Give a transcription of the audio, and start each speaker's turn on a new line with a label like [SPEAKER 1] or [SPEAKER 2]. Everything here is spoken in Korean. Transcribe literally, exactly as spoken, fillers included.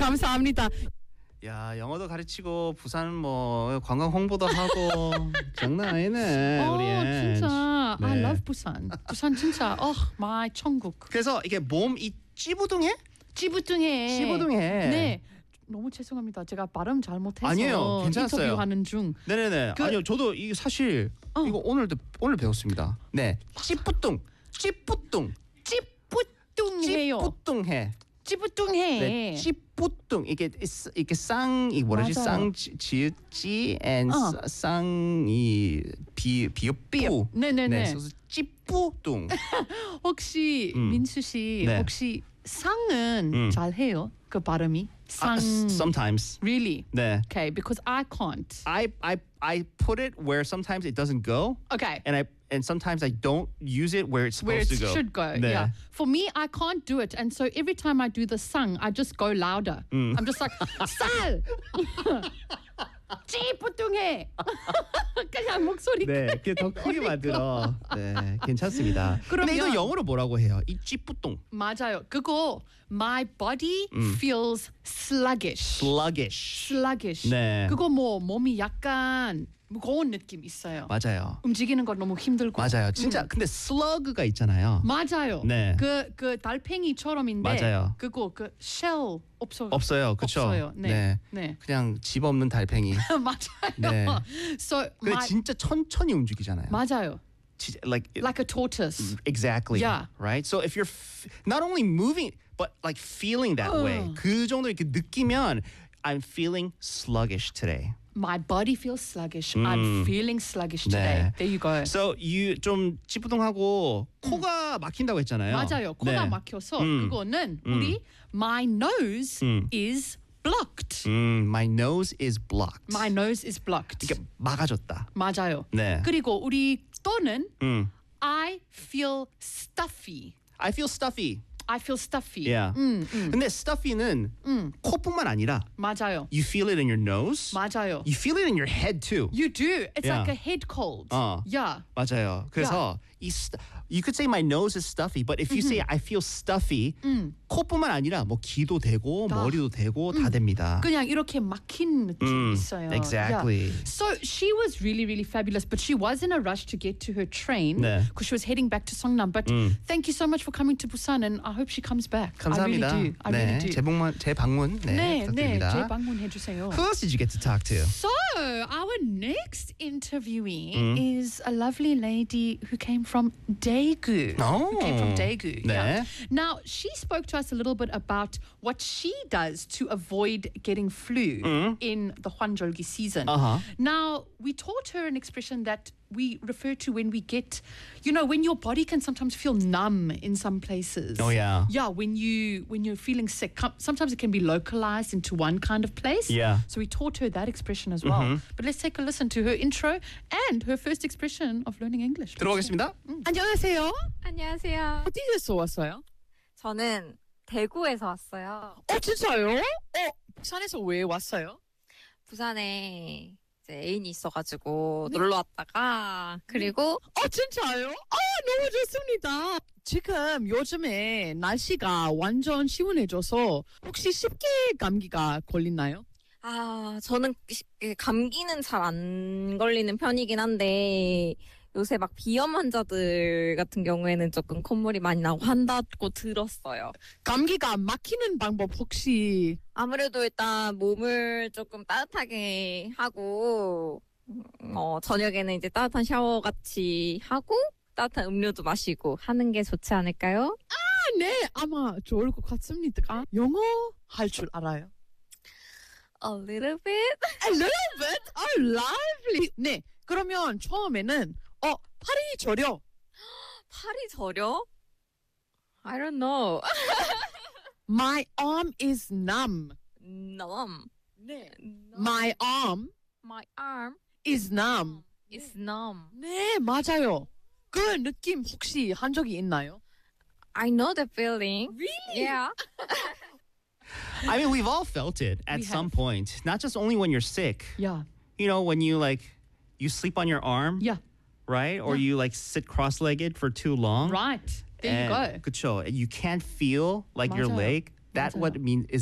[SPEAKER 1] 감사합니다.
[SPEAKER 2] 야, 영어도 가르치고 부산 뭐 관광 홍보도 하고 장난 아니네. 우리
[SPEAKER 1] 어,
[SPEAKER 2] 앤.
[SPEAKER 1] 진짜
[SPEAKER 2] 네.
[SPEAKER 1] I love 부산. 부산 진짜 어, my 천국.
[SPEAKER 2] 그래서 이게 몸이 찌부둥해?
[SPEAKER 1] 찌부둥해.
[SPEAKER 2] 찌부둥해.
[SPEAKER 1] 네. 너무 죄송합니다. 제가 발음 잘못해서
[SPEAKER 2] 아니에요. 괜찮았어요.
[SPEAKER 1] 인터뷰하는 중.
[SPEAKER 2] 네네네.
[SPEAKER 1] 그-
[SPEAKER 2] 아니요, 저도 이 사실
[SPEAKER 1] 어.
[SPEAKER 2] 이거 오늘도 오늘 배웠습니다. 네, 찌뿌둥, 찌뿌둥,
[SPEAKER 1] 찌뿌둥해요.
[SPEAKER 2] 찌뿌둥해.
[SPEAKER 1] 찌뿌둥해.
[SPEAKER 2] 네, 찌뿌둥 이게 이게 쌍 이 뭐라지
[SPEAKER 1] 맞아요.
[SPEAKER 2] 쌍 지읒지 and
[SPEAKER 1] 어.
[SPEAKER 2] 쌍이 비 비읍뿌.
[SPEAKER 1] 네네네.
[SPEAKER 2] 네, 그래서 찌뿌둥.
[SPEAKER 1] 혹시
[SPEAKER 2] 음.
[SPEAKER 1] 민수 씨
[SPEAKER 2] 네.
[SPEAKER 1] 혹시 쌍은
[SPEAKER 2] 음.
[SPEAKER 1] 잘해요? 그 발음이 쌍.
[SPEAKER 2] 아, sometimes.
[SPEAKER 1] Really?
[SPEAKER 2] 네.
[SPEAKER 1] Okay, because I can't.
[SPEAKER 2] I I I put it where sometimes it doesn't go,
[SPEAKER 1] Okay.
[SPEAKER 2] and I and sometimes I don't use it where it's
[SPEAKER 1] Where
[SPEAKER 2] supposed
[SPEAKER 1] it
[SPEAKER 2] to go.
[SPEAKER 1] should go.
[SPEAKER 2] 네.
[SPEAKER 1] Yeah. For me, I can't do it. And so every time I do the sung, I just go louder.
[SPEAKER 2] 음.
[SPEAKER 1] I'm just like, 쌀! 찌뿌둥해! 그냥 목소리.
[SPEAKER 2] 네, 그게 더 크게 만들어. 네, 괜찮습니다.
[SPEAKER 1] 그러면-
[SPEAKER 2] 근데 이거 영어로 뭐라고 해요? 이 찌뿌둥.
[SPEAKER 1] 맞아요. 그거 my body feels sluggish.
[SPEAKER 2] sluggish.
[SPEAKER 1] sluggish.
[SPEAKER 2] 네.
[SPEAKER 1] 그거 뭐 몸이 약간 무거운 느낌 있어요.
[SPEAKER 2] 맞아요.
[SPEAKER 1] 움직이는 거 너무 힘들고.
[SPEAKER 2] 맞아요. 진짜
[SPEAKER 1] 음.
[SPEAKER 2] 근데 slug가 있잖아요.
[SPEAKER 1] 맞아요.
[SPEAKER 2] 네.
[SPEAKER 1] 그, 그 달팽이처럼인데
[SPEAKER 2] 맞아요.
[SPEAKER 1] 그거 그 shell 없어.
[SPEAKER 2] 없어요. 그렇죠?
[SPEAKER 1] 없어요. 네. 네.
[SPEAKER 2] 그냥 집 없는 달팽이.
[SPEAKER 1] 맞아요.
[SPEAKER 2] 네.
[SPEAKER 1] So
[SPEAKER 2] 근데
[SPEAKER 1] my,
[SPEAKER 2] 진짜 천천히 움직이잖아요.
[SPEAKER 1] 맞아요.
[SPEAKER 2] 진짜, like
[SPEAKER 1] Like a tortoise.
[SPEAKER 2] exactly.
[SPEAKER 1] Yeah.
[SPEAKER 2] Right? So if you're f- not only moving but like feeling that
[SPEAKER 1] 어.
[SPEAKER 2] way. 그 정도 이렇게 느끼면 I'm feeling sluggish today.
[SPEAKER 1] My body feels sluggish. I'm feeling sluggish today.
[SPEAKER 2] 네.
[SPEAKER 1] There you go.
[SPEAKER 2] So you 좀 찌뿌둥하고 코가 막힌다고 했잖아요.
[SPEAKER 1] 맞아요. 코가
[SPEAKER 2] 네.
[SPEAKER 1] 막혀서
[SPEAKER 2] 음.
[SPEAKER 1] 그거는 우리 my nose
[SPEAKER 2] 음.
[SPEAKER 1] is blocked.
[SPEAKER 2] 음, my nose is blocked.
[SPEAKER 1] My nose is blocked.
[SPEAKER 2] 이게 막아줬다.
[SPEAKER 1] 맞아요.
[SPEAKER 2] 네.
[SPEAKER 1] 그리고 우리 또는
[SPEAKER 2] 음.
[SPEAKER 1] I feel stuffy.
[SPEAKER 2] I feel stuffy.
[SPEAKER 1] I feel stuffy.
[SPEAKER 2] Yeah.
[SPEAKER 1] 음, 음,
[SPEAKER 2] 근데 stuffy는 코뿐만 아니라
[SPEAKER 1] 맞아요.
[SPEAKER 2] you feel it in your nose.
[SPEAKER 1] 맞아요.
[SPEAKER 2] You feel it in your head too.
[SPEAKER 1] You do. It's
[SPEAKER 2] Yeah.
[SPEAKER 1] like a head cold.
[SPEAKER 2] 어.
[SPEAKER 1] Yeah.
[SPEAKER 2] 맞아요. 그래서 이 stu- you could say my nose is stuffy, but if you say I feel stuffy, 코뿐만 아니라 뭐 귀도 되고
[SPEAKER 1] 다.
[SPEAKER 2] 머리도 되고 다 됩니다.
[SPEAKER 1] 그냥 이렇게 막힌 느낌
[SPEAKER 2] 음,
[SPEAKER 1] 있어요.
[SPEAKER 2] exactly.
[SPEAKER 1] Yeah. So she was really, really fabulous, but she was in a rush to get to her train
[SPEAKER 2] 네.
[SPEAKER 1] because she was heading back to Songnam. But thank you so much for coming to Busan, and I hope she comes back.
[SPEAKER 2] 감사합니다.
[SPEAKER 1] I really do. I
[SPEAKER 2] 네,
[SPEAKER 1] really do.
[SPEAKER 2] 재방문 재방문 네,
[SPEAKER 1] 네, 네,
[SPEAKER 2] 부탁드립니다.
[SPEAKER 1] 재방문해 주세요.
[SPEAKER 2] Who else did you get to talk to?
[SPEAKER 1] So, our next interviewee
[SPEAKER 2] Mm.
[SPEAKER 1] is a lovely lady who came from Daegu.
[SPEAKER 2] Oh.
[SPEAKER 1] Who came from Daegu.
[SPEAKER 2] 네.
[SPEAKER 1] Yeah. Now, she spoke to us a little bit about what she does to avoid getting flu in the Hwanjolgi season.
[SPEAKER 2] Mm. Uh-huh.
[SPEAKER 1] Now, we taught her an expression that we refer to when we get, you know, when your body can sometimes feel numb in some places.
[SPEAKER 2] Oh, yeah.
[SPEAKER 1] Yeah, when you when you're feeling sick, com- sometimes it can be localized into one kind of place.
[SPEAKER 2] Yeah.
[SPEAKER 1] So we taught her that expression as well. But let's take a listen to her intro and her first expression of learning English.
[SPEAKER 2] 들어가겠습니다.
[SPEAKER 1] 안녕하세요.
[SPEAKER 3] 안녕하세요.
[SPEAKER 1] 어디에서 왔어요?
[SPEAKER 3] 저는 대구에서 왔어요.
[SPEAKER 1] 어 진짜요? 어 부산에서 왜 왔어요?
[SPEAKER 3] 부산에 이제 애인이 있어가지고 놀러 왔다가 그리고
[SPEAKER 1] 어 진짜요? 아 너무 좋습니다. 지금 요즘에 날씨가 완전 시원해져서 혹시 쉽게 감기가 걸리나요?
[SPEAKER 3] 아 저는 시- 감기는 잘 안 걸리는 편이긴 한데 요새 막 비염 환자들 같은 경우에는 조금 콧물이 많이 나고 한다고 들었어요.
[SPEAKER 1] 감기가 막히는 방법 혹시
[SPEAKER 3] 아무래도 일단 몸을 조금 따뜻하게 하고 어 저녁에는 이제 따뜻한 샤워 같이 하고 따뜻한 음료도 마시고 하는 게 좋지 않을까요?
[SPEAKER 1] 네 아마 좋을 것 같습니다. 영어 할 줄 알아요?
[SPEAKER 3] A little bit.
[SPEAKER 1] A little bit. Oh, lovely. 네 그러면 처음에는 어 팔이 저려.
[SPEAKER 3] 팔이 저려? I don't know.
[SPEAKER 1] My arm is numb.
[SPEAKER 3] numb.
[SPEAKER 1] 네. My arm
[SPEAKER 3] My arm
[SPEAKER 1] is numb.
[SPEAKER 3] is numb.
[SPEAKER 1] 네 맞아요. 그 느낌 혹시 한 적이 있나요?
[SPEAKER 3] I know the feeling.
[SPEAKER 1] Really?
[SPEAKER 3] Yeah.
[SPEAKER 2] I mean, we've all felt it at
[SPEAKER 1] We
[SPEAKER 2] some
[SPEAKER 1] have.
[SPEAKER 2] point. Not just only when you're sick.
[SPEAKER 1] Yeah.
[SPEAKER 2] You know, when you like you sleep on your arm,
[SPEAKER 1] Yeah.
[SPEAKER 2] right? Or you like sit cross-legged for too long.
[SPEAKER 1] Right. There you
[SPEAKER 2] and,
[SPEAKER 1] go.
[SPEAKER 2] 그쵸. And you can't feel like your
[SPEAKER 1] 맞아요.
[SPEAKER 2] leg. That
[SPEAKER 1] 맞아요.
[SPEAKER 2] what it means is